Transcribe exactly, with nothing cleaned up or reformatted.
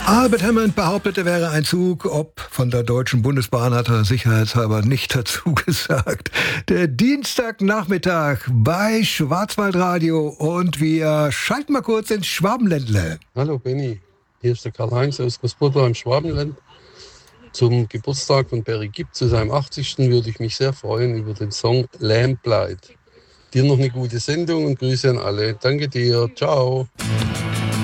Albert Hammond behauptet, er wäre ein Zug. Ob von der Deutschen Bundesbahn hat er sicherheitshalber nicht dazu gesagt. Der Dienstagnachmittag bei Schwarzwaldradio und wir schalten mal kurz ins Schwabenländle. Hallo Benni, hier ist der Karl-Heinz aus Großbutter im Schwabenland. Zum Geburtstag von Barry Gibb zu seinem achtzigsten würde ich mich sehr freuen über den Song Lamplight. Dir noch eine gute Sendung und Grüße an alle. Danke dir, ciao.